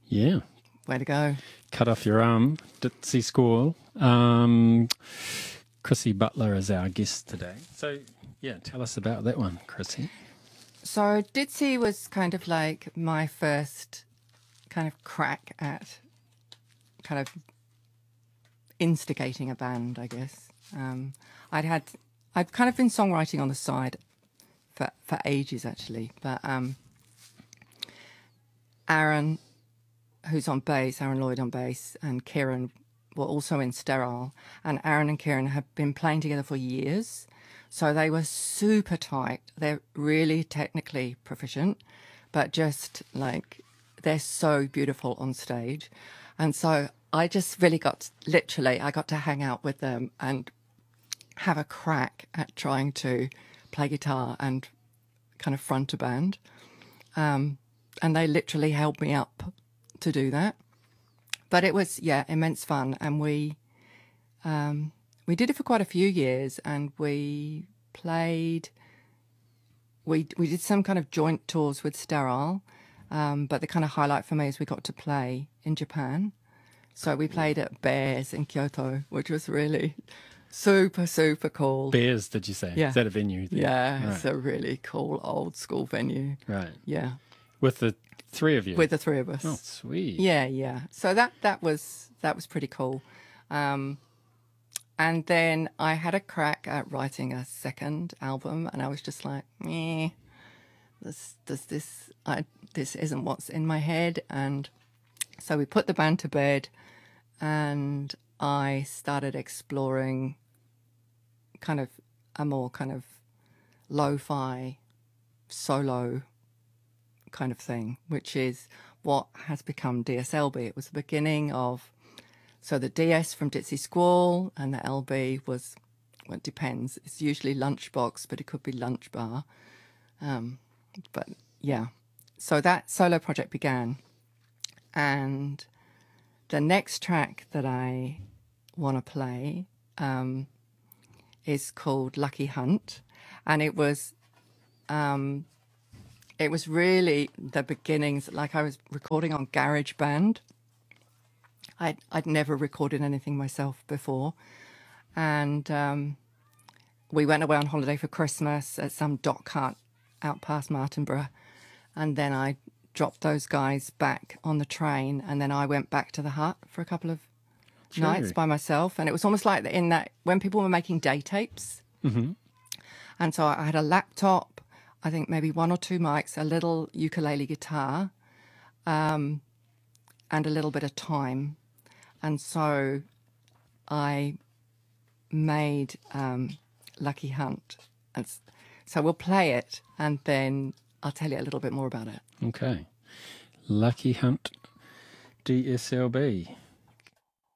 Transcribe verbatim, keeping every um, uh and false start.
Yeah. Way to go. Cut off your arm, Ditzy Squall. Um, Chrissy Butler is our guest today. So, yeah, tell us about that one, Chrissy. So Ditzy was kind of like my first kind of crack at kind of instigating a band, I guess. Um, I'd had, I've kind of been songwriting on the side for, for ages, actually. But um, Aaron, who's on bass, Aaron Lloyd on bass, and Kieran were also in Sterile. And Aaron and Kieran have been playing together for years. So they were super tight. They're really technically proficient, but just like they're so beautiful on stage. And so I just really got, literally, I got to hang out with them and have a crack at trying to play guitar and kind of front a band. Um, and they literally held me up to do that. But it was, yeah, immense fun. And we um, we did it for quite a few years, and we played, we we did some kind of joint tours with Sterile. Um, but the kind of highlight for me is we got to play in Japan. So we played at Bears in Kyoto, which was really super, super cool. Bears, did you say? Yeah. Is that a venue there? Yeah, Right. it's a really cool old school venue. Right. Yeah, With the three of you? with the three of us. Oh, sweet. Yeah, yeah. So that that was that was pretty cool. Um, and then I had a crack at writing a second album, and I was just like, meh, this does this I this isn't what's in my head. And so we put the band to bed, and I started exploring kind of a more kind of lo-fi solo kind of thing, which is what has become D S L B. It was the beginning of, so the D S from Ditzy Squall, and the L B was, well, it depends. It's usually Lunchbox, but it could be Lunch Bar. Um, but yeah, so that solo project began. And the next track that I want to play um, is called Lucky Hunt. And it was um, it was really the beginnings. Like, I was recording on GarageBand. I'd, I'd never recorded anything myself before. And um, we went away on holiday for Christmas at some dock hut out past Martinborough. And then I dropped those guys back on the train, and then I went back to the hut for a couple of Sure. nights by myself. And it was almost like in that, when people were making day tapes. Mm-hmm. And so I had a laptop, I think maybe one or two mics, a little ukulele guitar, um, and a little bit of time. And so I made um, Lucky Hunt. And s- so we'll play it, and then I'll tell you a little bit more about it. Okay. Lucky Hunt, D S L B.